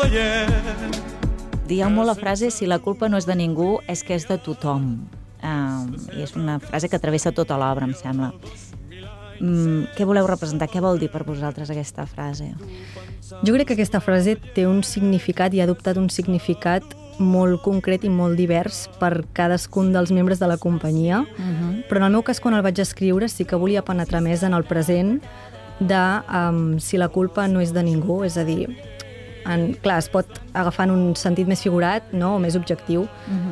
Dieu molt la frase si la culpa no és de ningú és que és de tothom. I és una frase que travessa tota l'obra, em sembla. Què voleu representar? Què vol dir per vosaltres aquesta frase? Jo crec que aquesta frase té un significat i ha adoptat un significat molt concret i molt divers per cadascun dels membres de la companyia, però en el meu cas, quan el vaig escriure, sí que volia penetrar més en el present de si la culpa no és de ningú, és a dir, clar, es pot agafar en un sentit més figurat, no?, o més objectiu,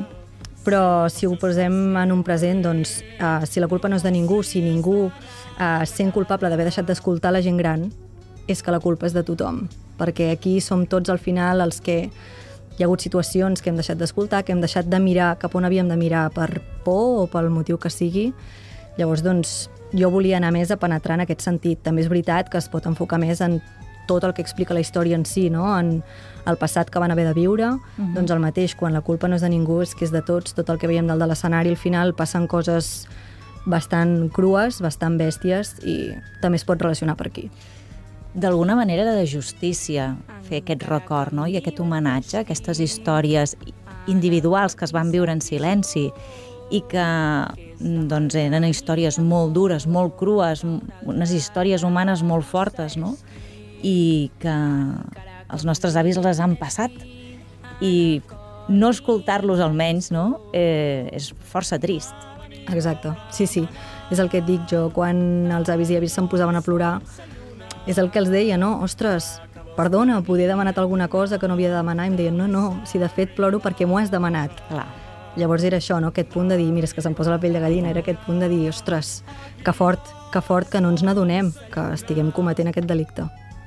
però si ho posem en un present, doncs, si la culpa no és de ningú, si ningú sent culpable d'haver deixat d'escoltar la gent gran, és que la culpa és de tothom, perquè aquí som tots al final els que hi ha hagut situacions que hem deixat d'escoltar, que hem deixat de mirar cap on havíem de mirar per por o pel motiu que sigui. Llavors, doncs, jo volia anar més a penetrar en aquest sentit. També és veritat que es pot enfocar més en tot el que explica la història en si, no? En el passat que van haver de viure, doncs el mateix, quan la culpa no és de ningú, és que és de tots, tot el que veiem dalt de l'escenari, al final passen coses bastant crues, bastant bèsties, i també es pot relacionar per aquí. D'alguna manera de justícia fer aquest record, no? I aquest homenatge, aquestes històries individuals que es van viure en silenci i que doncs, eren històries molt dures, molt crues, unes històries humanes molt fortes, no? I que els nostres avis les han passat i no escoltar-los almenys, no? És força trist. Exacte, sí, és el que et dic jo, quan els avis i avis se'm posaven a plorar, és el que els deia, no? Ostres, perdona, poder he demanat alguna cosa que no havia de demanar, i em deien, no, si de fet ploro perquè m'ho has demanat. Clar. Llavors era això, no? Aquest punt de dir, mira, és que se'm posa la pell de gallina, era aquest punt de dir, ostres, que fort que no ens n'adonem, que estiguem cometent aquest delicte.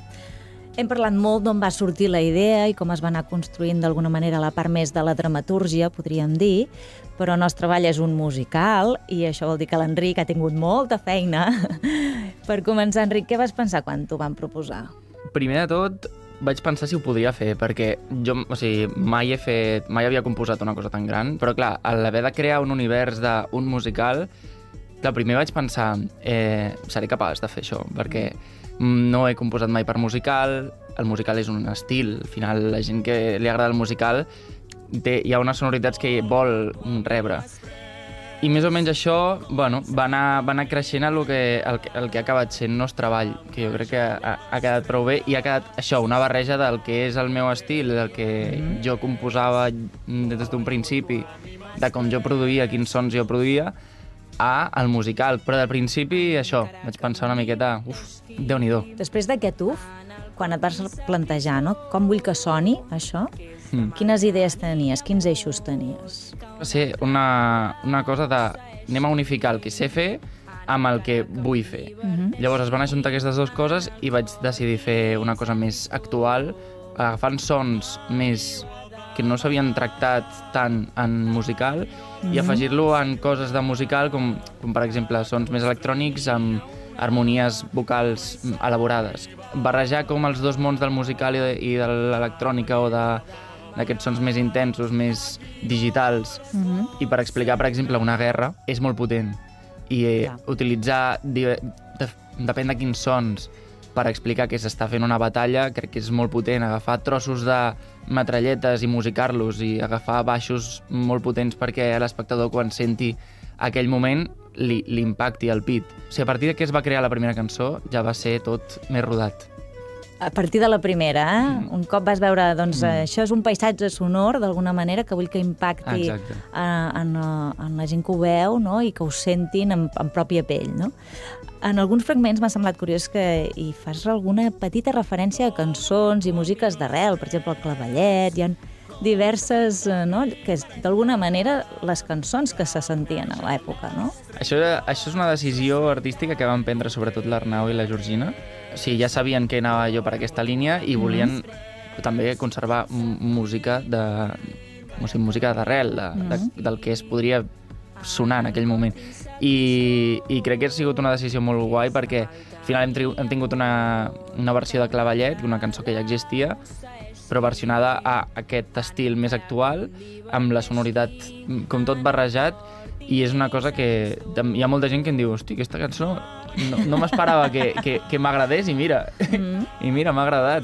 Hem parlat molt d'on va sortir la idea i com es va anar construint d'alguna manera la part més de la dramatúrgia, podríem dir, però el nostre treball és un musical i això vol dir que l'Enric ha tingut molta feina. Per començar, Enric, què vas pensar quan t'ho van proposar? Primer de tot, vaig pensar si ho podia fer, perquè jo, mai havia composat una cosa tan gran, però clar, a l'haver de crear un univers d'un musical, clar, primer vaig pensar, seré capaç de fer això, perquè no he composat mai per musical, el musical és un estil, al final la gent que li agrada el musical hi ha unes sonoritats que vol rebre. I més o menys això, bueno, va anar creixent el que ha acabat sent el nostre treball, que jo crec que ha quedat prou bé i ha quedat això, una barreja del que és el meu estil, del que jo composava des d'un principi, de com jo produïa, quins sons jo produïa, al musical, però del principi això, vaig pensar una miqueta, Déu-n'hi-do. Després d'aquest quan et vas plantejar, no? Com vull que soni això, quines idees tenies, quins eixos tenies? Va ser una cosa de anem a unificar el que sé fer amb el que vull fer. Llavors es van ajuntar aquestes dues coses i vaig decidir fer una cosa més actual, agafant sons més que no s'havien tractat tant en musical i afegir-lo en coses de musical com per exemple sons més electrònics amb harmonies vocals elaborades. Barrejar com els dos mons del musical i de l'electrònica o d'aquests sons més intensos, més digitals, i per explicar, per exemple, una guerra és molt potent i utilitzar, depèn de quins sons, per explicar que s'està fent una batalla, crec que és molt potent. Agafar trossos de metralletes i musicar-los i agafar baixos molt potents perquè l'espectador, quan senti aquell moment, li impacti el pit. O sigui, a partir de que es va crear la primera cançó, ja va ser tot més rodat. A partir de la primera, un cop vas veure, doncs, això és un paisatge sonor, d'alguna manera, que vull que impacti en la gent que ho veu, no? I que ho sentin en pròpia pell, no? En alguns fragments m'ha semblat curiós que hi fas alguna petita referència a cançons i músiques d'arrel, per exemple, el clavellet, hi ha diverses, no? Que és, d'alguna manera, les cançons que se sentien a l'època, no? Això és una decisió artística que van prendre sobretot l'Arnau i la Georgina. O sigui, ja sabien que anava jo per aquesta línia i volien també conservar música d'arrel, del que es podria sonar en aquell moment. I crec que ha sigut una decisió molt guai perquè al final hem tingut una versió de clavellet, una cançó que ja existia, però versionada a aquest estil més actual, amb la sonoritat com tot barrejat, i és una cosa que hi ha molta gent que em diu, hosti, aquesta cançó no m'esperava que m'agradés, i mira, m'ha agradat.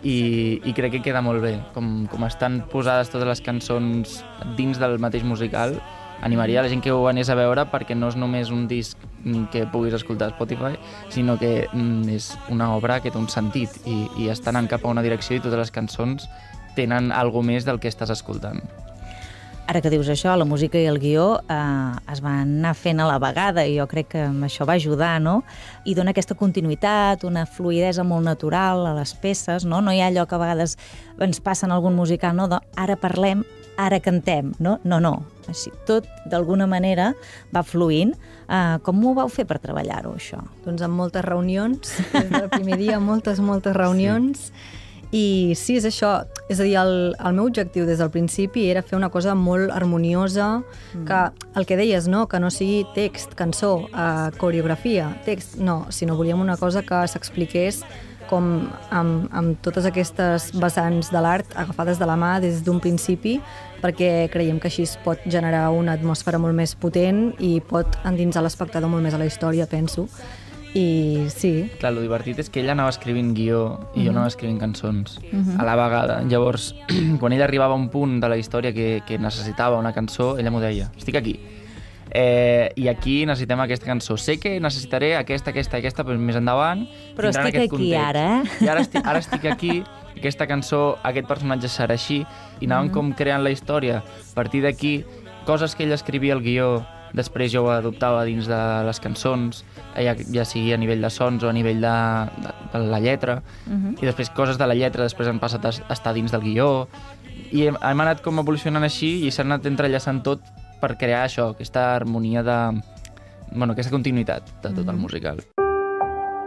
i crec que queda molt bé. Com estan posades totes les cançons dins del mateix musical, animaria la gent que ho anés a veure perquè no és només un disc que puguis escoltar a Spotify, sinó que és una obra que té un sentit i està anant cap a una direcció i totes les cançons tenen alguna més del que estàs escoltant. Ara que dius això, la música i el guió es van anar fent a la vegada i jo crec que això va ajudar, no? I dona aquesta continuïtat, una fluïdesa molt natural a les peces, no? No hi ha allò que a vegades ens passa en algun musical, no? Ara parlem, ara cantem, no? No. Així, tot d'alguna manera va fluint. Com ho vau fer per treballar-ho, això? Doncs amb moltes reunions, des del primer dia, moltes reunions. Sí. I sí, és això. És a dir, el meu objectiu des del principi era fer una cosa molt harmoniosa, que el que deies, no? Que no sigui text, cançó, coreografia, text, no, sinó volíem una cosa que s'expliqués com amb totes aquestes vessants de l'art agafades de la mà des d'un principi, perquè creiem que així es pot generar una atmosfera molt més potent i pot endinsar l'espectador molt més a la història, penso. I sí. Clar, el divertit és que ella anava escrivint guió i jo anava escrivint cançons a la vegada. Llavors, quan ella arribava a un punt de la història que necessitava una cançó, ella m'ho deia, estic aquí. I aquí necessitem aquesta cançó. Sé que necessitaré aquesta, però més endavant però estic aquí context. Ara, I ara estic aquí, aquesta cançó, aquest personatge serà així, i anàvem com creant la història. A partir d'aquí, coses que ella escrivia al guió, després jo ho adoptava dins de les cançons, ja sigui a nivell de sons o a nivell de la lletra, i després coses de la lletra després han passat a estar dins del guió, i hem anat com evolucionant així i s'ha anat entrellaçant tot per crear això, aquesta harmonia aquesta continuïtat de tot el musical.